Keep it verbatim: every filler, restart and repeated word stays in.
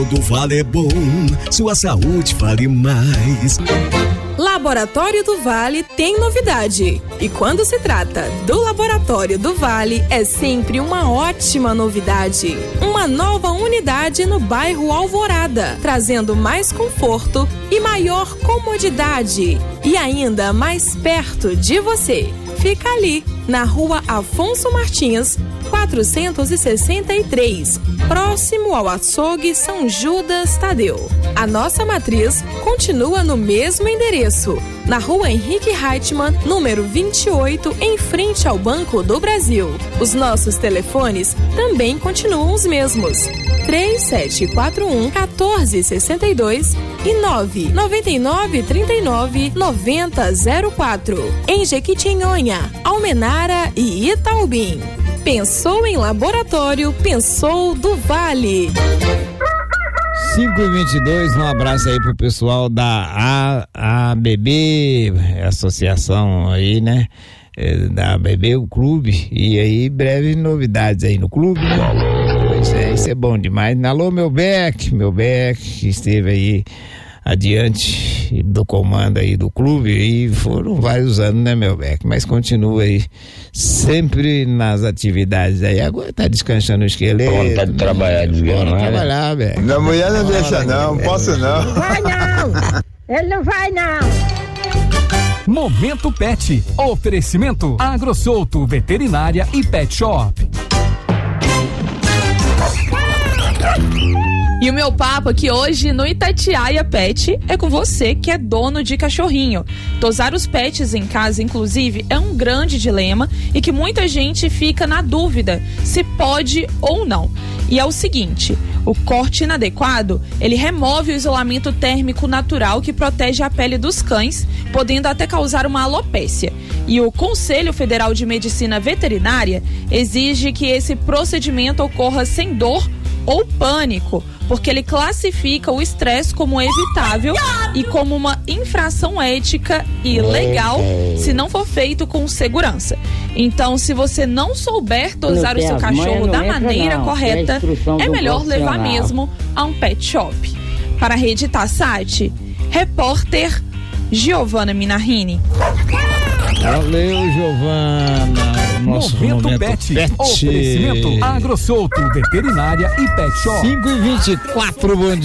Do Vale é bom, sua saúde vale mais. Laboratório do Vale tem novidade. E quando se trata do Laboratório do Vale, é sempre uma ótima novidade. Uma nova unidade no bairro Alvorada, trazendo mais conforto e maior comodidade. E ainda mais perto de você. Fica ali, na rua Afonso Martins, quatrocentos e sessenta e três, próximo ao açougue São Judas Tadeu. A nossa matriz continua no mesmo endereço, na rua Henrique Reichmann, número vinte e oito, em frente ao Banco do Brasil. Os nossos telefones também continuam os mesmos: três sete quatro um, um quatro seis dois e nove nove nove três nove nove zero zero quatro. Em Jequitinhonha, Almenara e Itaubim. Pensou em laboratório, pensou do Vale. cinco e vinte e dois, um abraço aí pro pessoal da A B B, associação aí, né? Da A B B, o clube. E aí, breves novidades aí no clube, né? Pois é, isso é bom demais. Alô, meu Beck, meu Beck, que esteve aí adiante do comando aí do clube, e foram vários anos, né, meu Beck? Mas continua aí sempre nas atividades aí. Agora tá descansando o esqueleto. Vontade de trabalhar, desgramado. Bora trabalhar, Beck. Minha mulher não Bora, deixa não, não posso não. Não vai não, ele não vai não. Momento Pet. Oferecimento AgroSouto, Veterinária e Pet Shop. E o meu papo aqui hoje no Itatiaia Pet é com você que é dono de cachorrinho. Tosar os pets em casa, inclusive, é um grande dilema e que muita gente fica na dúvida se pode ou não. E é o seguinte: o corte inadequado, ele remove o isolamento térmico natural que protege a pele dos cães, podendo até causar uma alopécia. E o Conselho Federal de Medicina Veterinária exige que esse procedimento ocorra sem dor ou pânico, porque ele classifica o estresse como evitável e como uma infração ética e legal se não for feito com segurança. Então, se você não souber tosar o seu cachorro da maneira correta, é melhor levar mesmo a um pet shop. Para a Rede Tassati, repórter Giovana Minarrini. Valeu, Giovana. Nosso momento, momento pet. pet. Oferecimento AgroSouto, Veterinária e Pet Shop. cinco e vinte e quatro, bom dia.